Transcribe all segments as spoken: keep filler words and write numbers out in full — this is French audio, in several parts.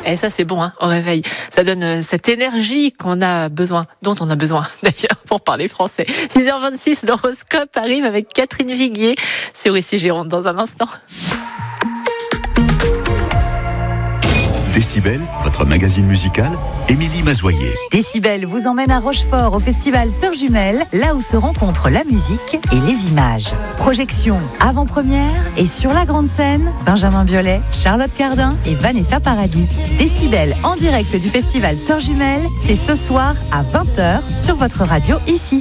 Et ça, c'est bon, hein, au réveil. Ça donne euh, cette énergie qu'on a besoin, dont on a besoin, d'ailleurs, pour parler français. six heures vingt-six, l'horoscope arrive avec Catherine Viguier sur Ici Gironde dans un instant. Décibel, votre magazine musical, Émilie Mazoyer. Décibel vous emmène à Rochefort au festival Sœurs Jumelles, là où se rencontrent la musique et les images. Projection avant-première et sur la grande scène, Benjamin Biolay, Charlotte Cardin et Vanessa Paradis. Décibel en direct du festival Sœurs Jumelles, c'est ce soir à vingt heures sur votre radio ici.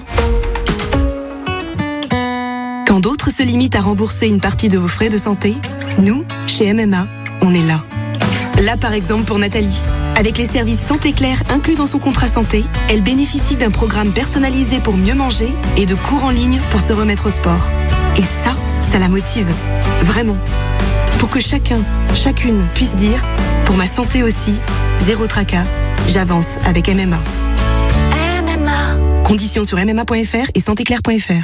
Quand d'autres se limitent à rembourser une partie de vos frais de santé, nous, chez M M A, on est là. Là, par exemple, pour Nathalie. Avec les services Santé Claire inclus dans son contrat santé, elle bénéficie d'un programme personnalisé pour mieux manger et de cours en ligne pour se remettre au sport. Et ça, ça la motive. Vraiment. Pour que chacun, chacune puisse dire, pour ma santé aussi, zéro tracas, j'avance avec M M A. M M A. Conditions sur m m a point f r et santé claire point f r.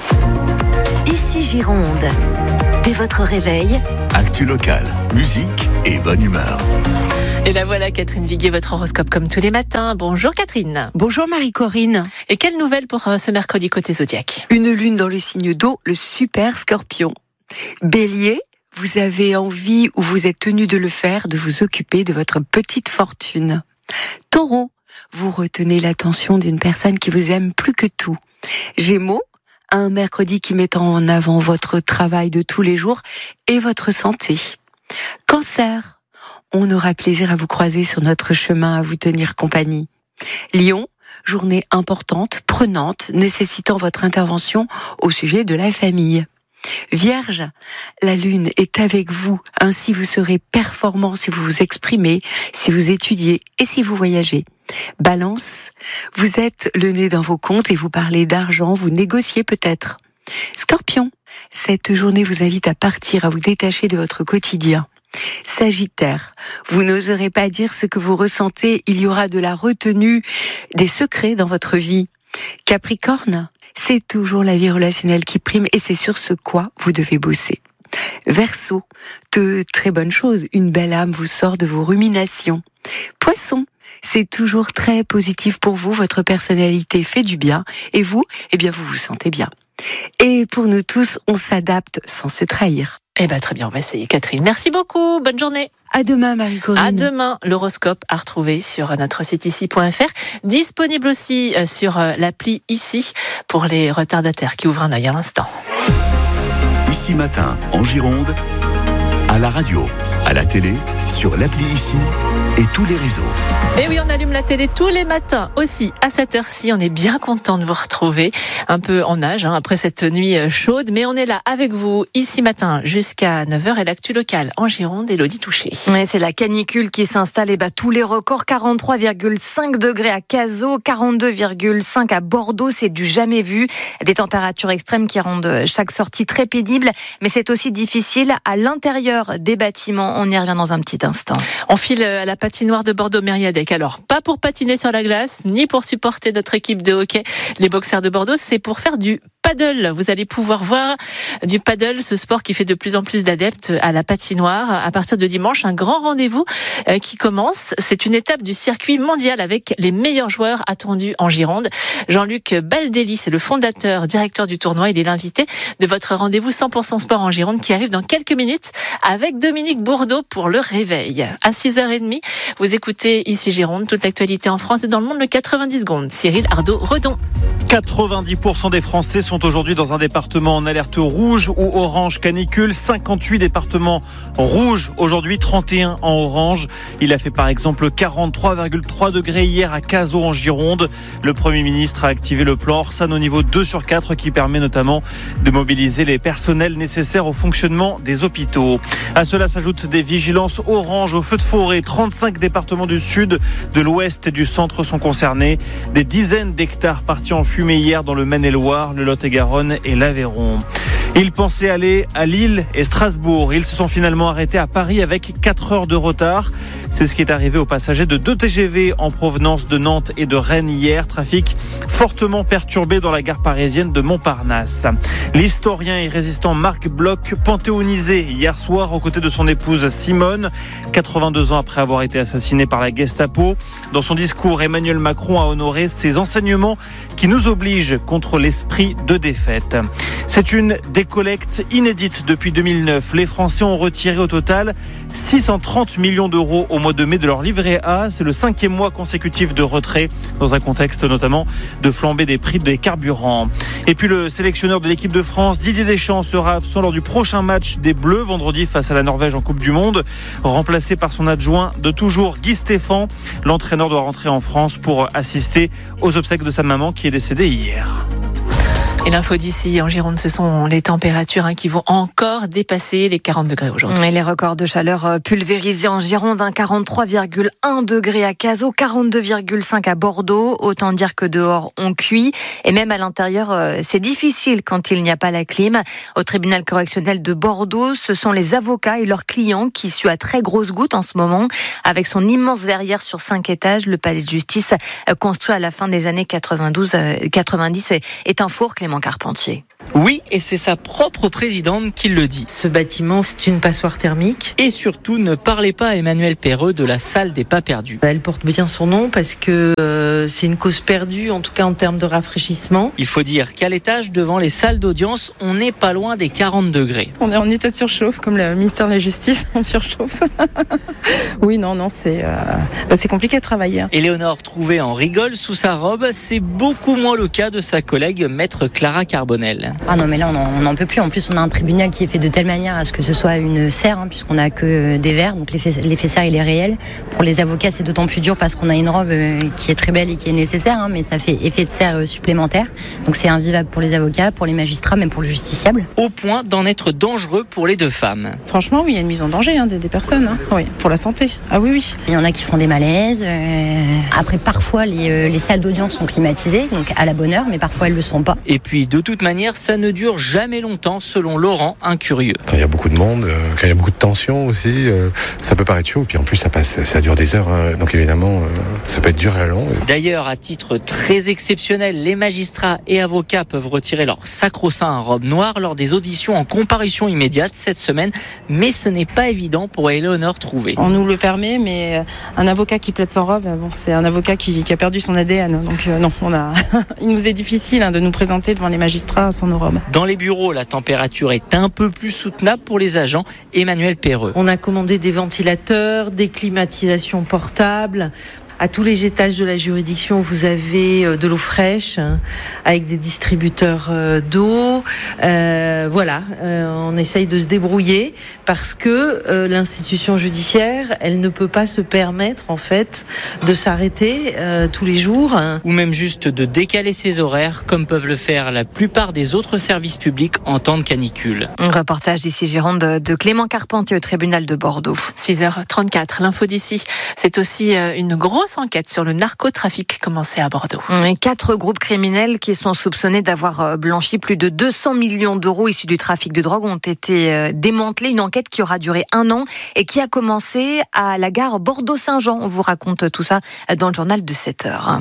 Ici Gironde. Dès votre réveil, Actu locale, musique et bonne humeur. Et la voilà, Catherine Viguier, votre horoscope comme tous les matins. Bonjour Catherine. Bonjour Marie-Corinne. Et quelle nouvelle pour euh, ce mercredi côté zodiaque ? Une lune dans le signe d'eau, le super scorpion. Bélier, vous avez envie ou vous êtes tenu de le faire, de vous occuper de votre petite fortune. Taureau, vous retenez l'attention d'une personne qui vous aime plus que tout. Gémeaux, un mercredi qui met en avant votre travail de tous les jours et votre santé. Cancer, on aura plaisir à vous croiser sur notre chemin, à vous tenir compagnie. Lion, journée importante, prenante, nécessitant votre intervention au sujet de la famille. Vierge, la lune est avec vous, ainsi vous serez performant si vous vous exprimez, si vous étudiez et si vous voyagez. Balance, vous êtes le nez dans vos comptes et vous parlez d'argent, vous négociez peut-être. Scorpion, cette journée vous invite à partir, à vous détacher de votre quotidien. Sagittaire, vous n'oserez pas dire ce que vous ressentez, il y aura de la retenue, des secrets dans votre vie. Capricorne, c'est toujours la vie relationnelle qui prime et c'est sur ce quoi vous devez bosser. Verseau, de très bonnes choses, une belle âme vous sort de vos ruminations. Poisson, c'est toujours très positif pour vous, votre personnalité fait du bien et vous, eh bien vous vous sentez bien. Et pour nous tous, on s'adapte sans se trahir. Eh bien très bien, on va essayer Catherine. Merci beaucoup, bonne journée. À demain Marie-Corinne. À demain, l'horoscope à retrouver sur notre site ici point f r. Disponible aussi sur l'appli Ici pour les retardataires qui ouvrent un œil à l'instant. Ici matin, en Gironde, à la radio, à la télé, sur l'appli Ici et tous les réseaux. Et oui, on allume la télé tous les matins aussi à cette heure-ci. On est bien content de vous retrouver un peu en nage hein, après cette nuit chaude. Mais on est là avec vous ici matin jusqu'à neuf heures et l'actu locale en Gironde. Élodie Touché. Ouais, c'est la canicule qui s'installe et bat tous les records. quarante-trois virgule cinq degrés à Cazaux, quarante-deux virgule cinq à Bordeaux. C'est du jamais vu. Des températures extrêmes qui rendent chaque sortie très pénible. Mais c'est aussi difficile à l'intérieur des bâtiments. On y revient dans un petit instant. On file à la patinoire de Bordeaux-Mériadec. Alors, pas pour patiner sur la glace, ni pour supporter notre équipe de hockey, les boxers de Bordeaux, c'est pour faire du paddle. Vous allez pouvoir voir du paddle, ce sport qui fait de plus en plus d'adeptes à la patinoire. À partir de dimanche, un grand rendez-vous qui commence. C'est une étape du circuit mondial avec les meilleurs joueurs attendus en Gironde. Jean-Luc Baldelli, c'est le fondateur, directeur du tournoi. Il est l'invité de votre rendez-vous cent pour cent sport en Gironde qui arrive dans quelques minutes avec Dominique Bourdeau pour le réveil. À six heures trente, vous écoutez Ici Gironde, toute l'actualité en France et dans le monde, le quatre-vingt-dix secondes. Cyril Ardo-Redon. quatre-vingt-dix pour cent des Français sont aujourd'hui dans un département en alerte rouge ou orange canicule. cinquante-huit départements rouges aujourd'hui, trente et un en orange. Il a fait par exemple quarante-trois virgule trois degrés hier à Cazaux en Gironde. Le Premier ministre a activé le plan Orsan au niveau deux sur quatre qui permet notamment de mobiliser les personnels nécessaires au fonctionnement des hôpitaux. À cela s'ajoutent des vigilances orange au feu de forêt. trente-cinq départements du sud, de l'ouest et du centre sont concernés. Des dizaines d'hectares partis en fumée hier dans le Maine-et-Loire, le Lot-et-Garonne et l'Aveyron. Ils pensaient aller à Lille et Strasbourg. Ils se sont finalement arrêtés à Paris avec quatre heures de retard. C'est ce qui est arrivé aux passagers de deux T G V en provenance de Nantes et de Rennes hier. Trafic fortement perturbé dans la gare parisienne de Montparnasse. L'historien et résistant Marc Bloch, panthéonisé hier soir aux côtés de son épouse Simone, quatre-vingt-deux ans après avoir été assassiné par la Gestapo. Dans son discours, Emmanuel Macron a honoré ses enseignements qui nous obligent contre l'esprit de défaite. C'est une décollecte inédite depuis deux mille neuf. Les Français ont retiré au total six cent trente millions d'euros au mois de mai de leur livret A. C'est le cinquième mois consécutif de retrait, dans un contexte notamment de flambée des prix des carburants. Et puis le sélectionneur de l'équipe de France, Didier Deschamps, sera absent lors du prochain match des Bleus, vendredi face à la Norvège en Coupe du Monde. Remplacé par son adjoint de toujours, Guy Stéphane, l'entraîneur doit rentrer en France pour assister aux obsèques de sa maman qui est décédée hier. Et l'info d'ici en Gironde, ce sont les températures hein, qui vont encore dépasser les quarante degrés aujourd'hui. Et les records de chaleur pulvérisés en Gironde, hein, quarante-trois virgule un degrés à Cazaux, quarante-deux virgule cinq à Bordeaux. Autant dire que dehors on cuit. Et même à l'intérieur, c'est difficile quand il n'y a pas la clim. Au tribunal correctionnel de Bordeaux, ce sont les avocats et leurs clients qui suent à très grosses gouttes en ce moment. Avec son immense verrière sur cinq étages, le palais de justice, construit à la fin des années quatre-vingt-douze quatre-vingt-dix, est un four, Clément Carpentier. Oui, et c'est sa propre présidente qui le dit. Ce bâtiment, c'est une passoire thermique. Et surtout, ne parlez pas à Emmanuel Perreux de la salle des pas perdus. Elle porte bien son nom parce que euh, c'est une cause perdue, en tout cas en termes de rafraîchissement. Il faut dire qu'à l'étage, devant les salles d'audience, on n'est pas loin des quarante degrés. On est en état de surchauffe, comme le ministère de la Justice, on surchauffe. Oui, non, non, c'est, euh, bah, c'est compliqué de travailler. Éléonore Trouvé en rigole sous sa robe. C'est beaucoup moins le cas de sa collègue, maître Clara Carbonel. Ah non, mais là, on n'en peut plus. En plus, on a un tribunal qui est fait de telle manière à ce que ce soit une serre, hein, puisqu'on n'a que des verres, donc l'effet, l'effet serre, il est réel. Pour les avocats, c'est d'autant plus dur parce qu'on a une robe euh, qui est très belle et qui est nécessaire, hein, mais ça fait effet de serre euh, supplémentaire. Donc c'est invivable pour les avocats, pour les magistrats, même pour le justiciable. Au point d'en être dangereux pour les deux femmes. Franchement, oui, il y a une mise en danger hein, des, des personnes. Hein. Oui, pour la santé. Ah oui, oui. Il y en a qui font des malaises. Euh... Après, parfois, les, euh, les salles d'audience sont climatisées, donc à la bonne heure, mais parfois, elles ne le sont pas. Et puis, de toute manière, ça ne dure jamais longtemps, selon Laurent, un curieux. Quand il y a beaucoup de monde, euh, quand il y a beaucoup de tension aussi, euh, ça peut paraître chaud. Puis en plus, ça passe, ça dure des heures. Hein, donc évidemment, euh, ça peut être dur et long. D'ailleurs, à titre très exceptionnel, les magistrats et avocats peuvent retirer leur sacro-saint en robe noire lors des auditions en comparution immédiate cette semaine. Mais ce n'est pas évident pour Éléonore Trouvé. On nous le permet, mais un avocat qui plaide sans robe, bon, c'est un avocat qui, qui a perdu son A D N. Donc euh, non, on a... il nous est difficile hein, de nous présenter devant les magistrats sans nos robes. Dans les bureaux, la température est un peu plus soutenable pour les agents. Emmanuel Perreux. On a commandé des ventilateurs, des climatisations portables. À tous les étages de la juridiction, vous avez de l'eau fraîche hein, avec des distributeurs euh, d'eau. Euh, voilà, euh, on essaye de se débrouiller parce que euh, l'institution judiciaire, elle ne peut pas se permettre en fait de s'arrêter euh, tous les jours. Hein. Ou même juste de décaler ses horaires, comme peuvent le faire la plupart des autres services publics en temps de canicule. Un reportage d'ici Gironde de Clément Carpentier au tribunal de Bordeaux. six heures trente-quatre, l'info d'ici, c'est aussi une grosse enquête sur le narcotrafic commencée à Bordeaux. Quatre groupes criminels qui sont soupçonnés d'avoir blanchi plus de deux cents millions d'euros issus du trafic de drogue ont été démantelés. Une enquête qui aura duré un an et qui a commencé à la gare Bordeaux-Saint-Jean. On vous raconte tout ça dans le journal de sept heures.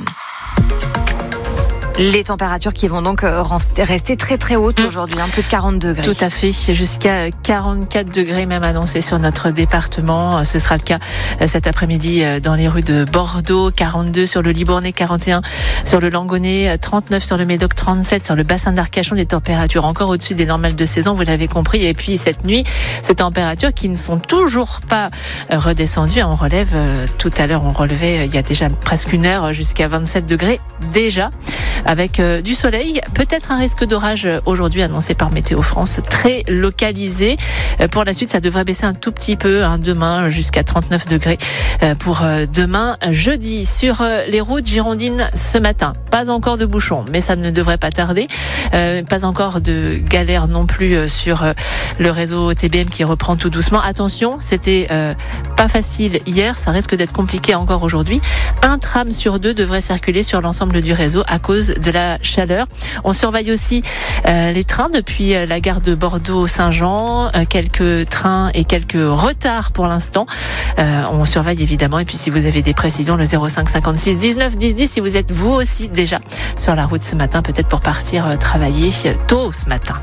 Les températures qui vont donc rester très très hautes mmh. aujourd'hui, hein, plus de quarante degrés. Tout à fait, jusqu'à quarante-quatre degrés même annoncés sur notre département. Ce sera le cas cet après-midi dans les rues de Bordeaux, quarante-deux sur le Libournais, quarante et un sur le Langonnet, trente-neuf sur le Médoc, trente-sept sur le bassin d'Arcachon. Des températures encore au-dessus des normales de saison, vous l'avez compris. Et puis cette nuit, ces températures qui ne sont toujours pas redescendues. On relève, tout à l'heure on relevait il y a déjà presque une heure jusqu'à vingt-sept degrés déjà. Avec euh, du soleil, peut-être un risque d'orage aujourd'hui annoncé par Météo France, très localisé. Euh, pour la suite, ça devrait baisser un tout petit peu hein, demain jusqu'à trente-neuf degrés euh, pour euh, demain jeudi. Sur euh, les routes girondines ce matin, pas encore de bouchons, mais ça ne devrait pas tarder. Euh, pas encore de galère non plus euh, sur euh, le réseau T B M qui reprend tout doucement. Attention, c'était euh, pas pas facile hier, ça risque d'être compliqué encore aujourd'hui. Un tram sur deux devrait circuler sur l'ensemble du réseau à cause de la chaleur. On surveille aussi euh, les trains depuis la gare de Bordeaux-Saint-Jean, euh, quelques trains et quelques retards pour l'instant. Euh, on surveille évidemment, et puis si vous avez des précisions, le zéro cinq cinquante-six dix-neuf dix dix, si vous êtes vous aussi déjà sur la route ce matin, peut-être pour partir euh, travailler tôt ce matin.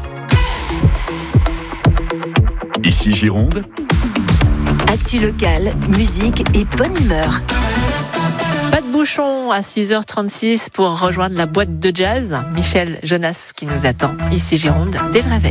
Ici Gironde. Actu locale, musique et bonne humeur. Pas de bouchon à six heures trente-six pour rejoindre la boîte de jazz. Michel Jonas qui nous attend ici Gironde dès le réveil.